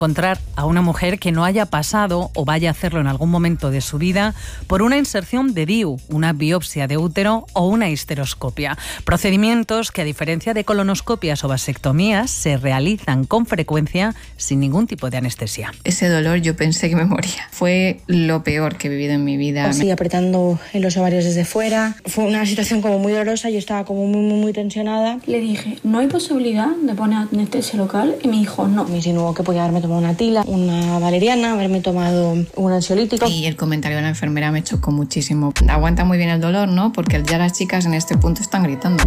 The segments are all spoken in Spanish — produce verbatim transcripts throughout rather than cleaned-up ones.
Encontrar a una mujer que no haya pasado o vaya a hacerlo en algún momento de su vida por una inserción de D I U, una biopsia de útero o una histeroscopia. Procedimientos que, a diferencia de colonoscopias o vasectomías, se realizan con frecuencia sin ningún tipo de anestesia. Ese dolor yo pensé que me moría. Fue lo peor que he vivido en mi vida. Así apretando en los ovarios desde fuera. Fue una situación como muy dolorosa, yo estaba como muy, muy, muy tensionada. Le dije, ¿no hay posibilidad de poner anestesia local? Y me dijo, no. Me insinuó que podía haberme tomado una tila, una valeriana, haberme tomado un ansiolítico. Y el comentario de la enfermera me chocó muchísimo. Aguanta muy bien el dolor, ¿no? Porque ya las chicas en este punto están gritando.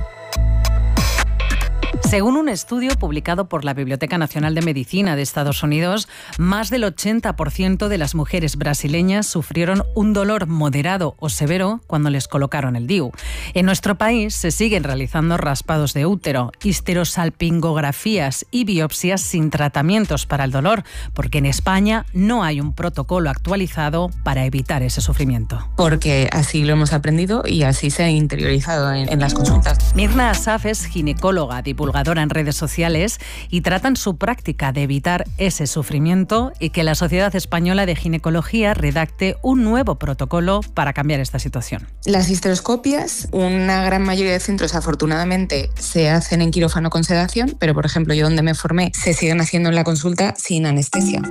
Según un estudio publicado por la Biblioteca Nacional de Medicina de Estados Unidos, más del ochenta por ciento de las mujeres brasileñas sufrieron un dolor moderado o severo cuando les colocaron el D I U. En nuestro país se siguen realizando raspados de útero, histerosalpingografías y biopsias sin tratamientos para el dolor, porque en España no hay un protocolo actualizado para evitar ese sufrimiento. Porque así lo hemos aprendido y así se ha interiorizado en, en las consultas. Mirna Asaf es ginecóloga, divulgadora en redes sociales y tratan su práctica de evitar ese sufrimiento y que la Sociedad Española de Ginecología redacte un nuevo protocolo para cambiar esta situación. Las histeroscopias, una gran mayoría de centros afortunadamente se hacen en quirófano con sedación, pero por ejemplo yo donde me formé se siguen haciendo en la consulta sin anestesia.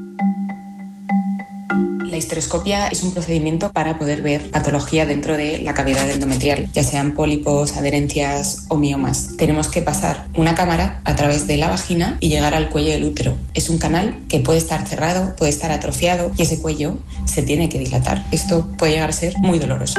La histeroscopia es un procedimiento para poder ver patología dentro de la cavidad endometrial, ya sean pólipos, adherencias o miomas. Tenemos que pasar una cámara a través de la vagina y llegar al cuello del útero. Es un canal que puede estar cerrado, puede estar atrofiado y ese cuello se tiene que dilatar. Esto puede llegar a ser muy doloroso.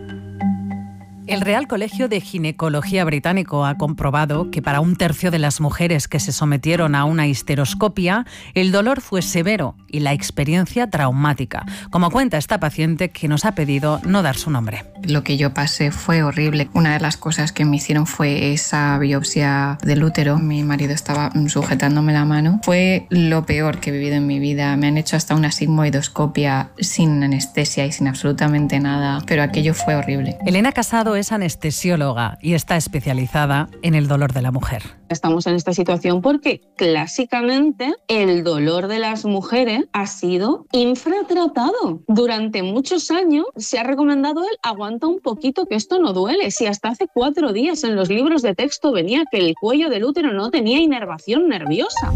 El Real Colegio de Ginecología británico ha comprobado que para un tercio de las mujeres que se sometieron a una histeroscopia, el dolor fue severo y la experiencia traumática, como cuenta esta paciente que nos ha pedido no dar su nombre. Lo que yo pasé fue horrible. Una de las cosas que me hicieron fue esa biopsia del útero. Mi marido estaba sujetándome la mano. Fue lo peor que he vivido en mi vida. Me han hecho hasta una sigmoidoscopia sin anestesia y sin absolutamente nada, pero aquello fue horrible. Elena Casado es anestesióloga y está especializada en el dolor de la mujer. Estamos en esta situación porque clásicamente el dolor de las mujeres ha sido infratratado. Durante muchos años se ha recomendado el aguanta un poquito que esto no duele. Si hasta hace cuatro días en los libros de texto venía que el cuello del útero no tenía inervación nerviosa.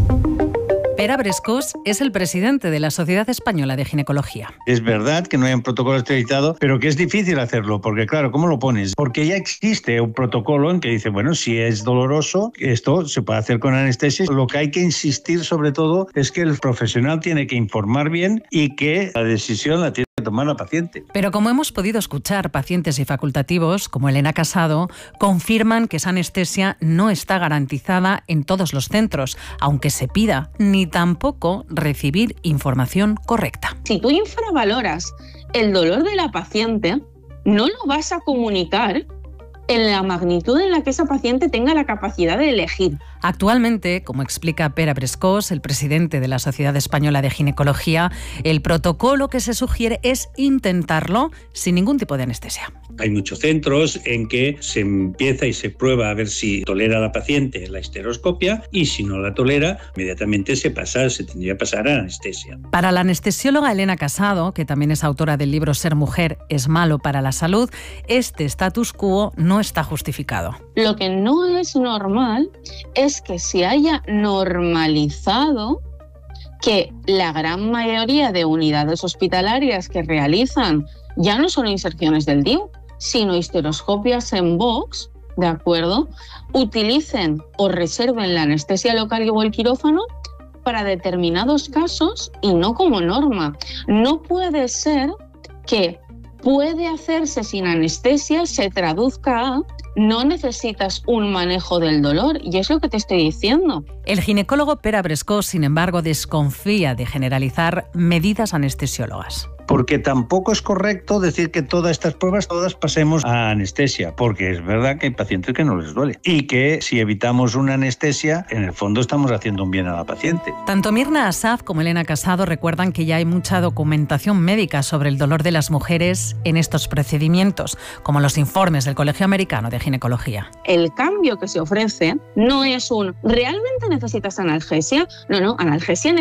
Pere Brescós es el presidente de la Sociedad Española de Ginecología. Es verdad que no hay un protocolo actualizado, pero que es difícil hacerlo, porque claro, ¿cómo lo pones? Porque ya existe un protocolo en que dice, bueno, si es doloroso, esto se puede hacer con anestesia. Lo que hay que insistir sobre todo es que el profesional tiene que informar bien y que la decisión la tiene que tomar la paciente. Pero como hemos podido escuchar, pacientes y facultativos, como Elena Casado, confirman que esa anestesia no está garantizada en todos los centros, aunque se pida, ni tampoco recibir información correcta. Si tú infravaloras el dolor de la paciente, no lo vas a comunicar en la magnitud en la que esa paciente tenga la capacidad de elegir. Actualmente, como explica Pere Brescós, el presidente de la Sociedad Española de Ginecología, el protocolo que se sugiere es intentarlo sin ningún tipo de anestesia. Hay muchos centros en que se empieza y se prueba a ver si tolera la paciente la histeroscopia y si no la tolera, inmediatamente se pasa, se tendría que pasar a anestesia. Para la anestesióloga Elena Casado, que también es autora del libro Ser mujer es malo para la salud, este status quo no está justificado. Lo que no es normal es que se haya normalizado que la gran mayoría de unidades hospitalarias que realizan ya no solo inserciones del D I U, sino histeroscopias en box, ¿de acuerdo?, utilicen o reserven la anestesia local o el quirófano para determinados casos y no como norma. No puede ser que puede hacerse sin anestesia se traduzca a no necesitas un manejo del dolor, y es lo que te estoy diciendo. El ginecólogo Pere Brescós, sin embargo, desconfía de generalizar medidas anestesiólogas. porque tampoco es correcto decir que todas estas pruebas, todas pasemos a anestesia, porque es verdad que hay pacientes que no les duele y que si evitamos una anestesia, en el fondo estamos haciendo un bien a la paciente. Tanto Mirna Asaf como Elena Casado recuerdan que ya hay mucha documentación médica sobre el dolor de las mujeres en estos procedimientos, como los informes del Colegio Americano de Ginecología. El cambio que se ofrece no es un ¿realmente necesitas analgesia? No, no, analgesia